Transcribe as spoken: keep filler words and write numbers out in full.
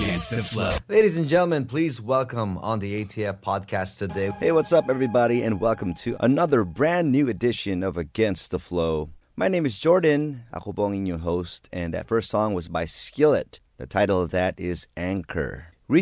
Against the Flow. Ladies and gentlemen, please welcome on the A T F podcast today. Hey, what's up, everybody, and welcome to another brand new edition of Against the Flow. My name is Jordan, ako po ang inyong host, and that first song was by Skillet. The title of that is Anchor.